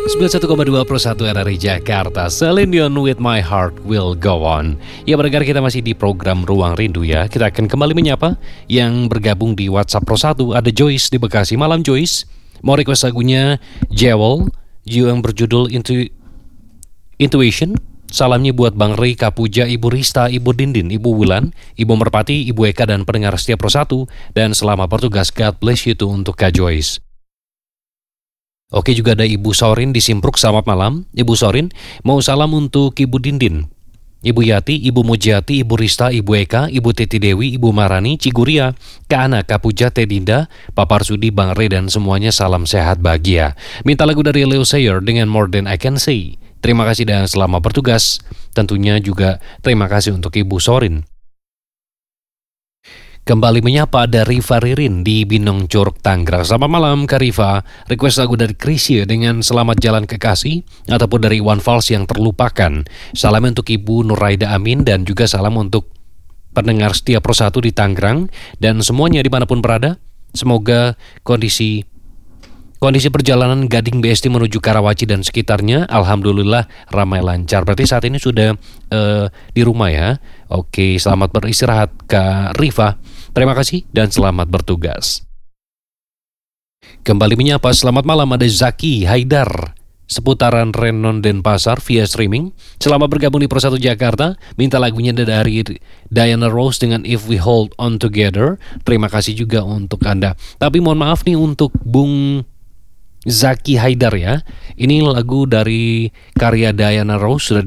91,2 Pro 1 RRI Jakarta, Celine Dion with My Heart Will Go On. Ya, pendengar, kita masih di program Ruang Rindu ya. Kita akan kembali menyapa yang bergabung di WhatsApp Pro 1. Ada Joyce di Bekasi. Malam Joyce, mau request lagunya Jewel yang berjudul Intuition. Salamnya buat Bang Ray, Kapuja, Ibu Rista, Ibu Dindin, Ibu Wulan, Ibu Merpati, Ibu Eka, dan pendengar setia Pro 1. Dan selama bertugas, God bless you tuh untuk Kak Joyce. Oke, juga ada Ibu Sorin di Simpruk. Selamat malam Ibu Sorin, mau salam untuk Ibu Dindin, Ibu Yati, Ibu Mujiati, Ibu Rista, Ibu Eka, Ibu Titi Dewi, Ibu Marani, Ciguria, Kak Ana, Kapuja, Teh Dinda, Papa Arsudi, Bang Ray, dan semuanya salam sehat bahagia. Minta lagu dari Leo Sayer dengan More Than I Can Say. Terima kasih dan selamat bertugas. Tentunya juga terima kasih untuk Ibu Sorin. Kembali menyapa ada Riva Ririn di Binong Curug, Tangerang. Selamat malam Kak Riva. Request lagu dari Krisya dengan Selamat Jalan Kekasih, ataupun dari One Vals yang Terlupakan. Salam untuk Ibu Nuraida Amin, dan juga salam untuk pendengar setia Pro 1 di Tangerang dan semuanya dimanapun berada. Semoga kondisi perjalanan Gading BSD menuju Karawaci dan sekitarnya alhamdulillah ramai lancar. Berarti saat ini sudah di rumah ya. Oke, selamat beristirahat Kak Riva. Terima kasih dan selamat bertugas. Kembali menyapa, selamat malam ada Zaki Haidar seputaran Renon Denpasar via streaming. Selamat bergabung di Pro 1 Jakarta. Minta lagunya dari Diana Rose dengan If We Hold On Together. Terima kasih juga untuk Anda. Tapi mohon maaf nih untuk Bung Zaki Haidar ya. Ini lagu dari karya Diana Rose sudah